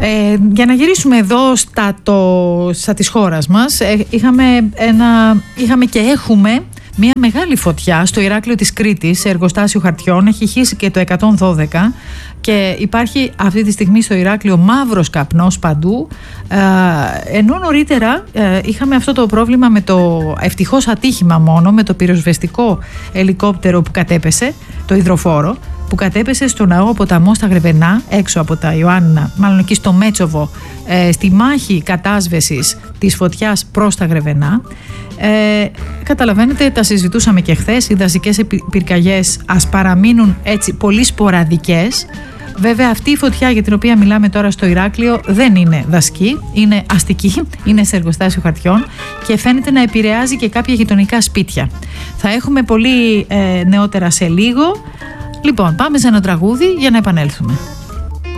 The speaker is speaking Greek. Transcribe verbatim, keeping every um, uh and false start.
Ε, για να γυρίσουμε εδώ στα, το, στα της χώρας μας, ε, είχαμε, ένα, είχαμε και έχουμε μια μεγάλη φωτιά στο Ηράκλειο της Κρήτης, σε εργοστάσιο χαρτιών. Έχει χύσει και το εκατόν δώδεκα και υπάρχει αυτή τη στιγμή στο Ηράκλειο μαύρος καπνός παντού, ε, ενώ νωρίτερα ε, είχαμε αυτό το πρόβλημα με το ευτυχώς ατύχημα μόνο, με το πυροσβεστικό ελικόπτερο που κατέπεσε, το υδροφόρο, που κατέπεσε στο ναό ποταμό στα Γρεβενά, έξω από τα Ιωάννινα, μάλλον εκεί στο Μέτσοβο, ε, στη μάχη κατάσβεσης της φωτιάς προς τα Γρεβενά. Ε, καταλαβαίνετε, τα συζητούσαμε και χθες, οι δασικές πυρκαγιές ας παραμείνουν έτσι πολύ σποραδικές. Βέβαια αυτή η φωτιά για την οποία μιλάμε τώρα στο Ηράκλειο δεν είναι δασική, είναι αστική, είναι σε εργοστάσιο χαρτιών και φαίνεται να επηρεάζει και κάποια γειτονικά σπίτια. Θα έχουμε πολύ ε, νεότερα σε λίγο. Λοιπόν, πάμε σε ένα τραγούδι για να επανέλθουμε.